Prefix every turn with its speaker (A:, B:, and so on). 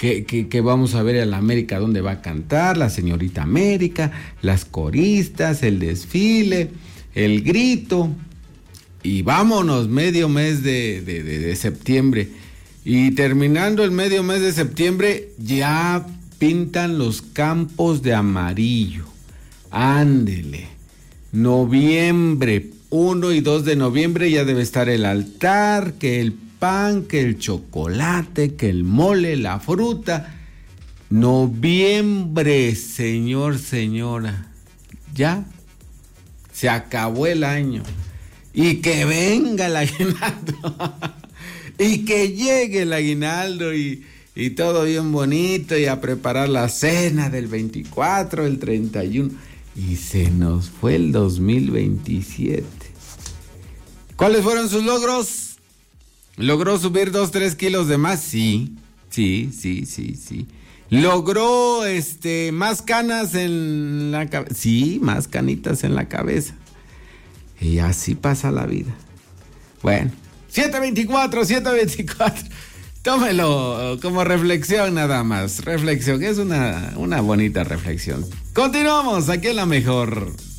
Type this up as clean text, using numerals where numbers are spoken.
A: que vamos a ver a la América dónde va a cantar, la señorita América, las coristas, el desfile, el grito. Y vámonos, medio mes de septiembre. Y terminando el medio mes de septiembre, ya pintan los campos de amarillo. Ándele. Noviembre, 1 y 2 de noviembre ya debe estar el altar, que el pan, que el chocolate, que el mole, la fruta. Noviembre, señor, señora. Ya se acabó el año. Y que venga el aguinaldo. Y que llegue el aguinaldo y todo bien bonito y a preparar la cena del 24, el 31. Y se nos fue el 2027. ¿Cuáles fueron sus logros? ¿Logró subir 2-3 kilos de más? Sí. ¿Logró más canas en la cabeza? Sí, más canitas en la cabeza. Y así pasa la vida. Bueno, 724. Tómelo como reflexión nada más. Reflexión, es una bonita reflexión. Continuamos aquí en La Mejor.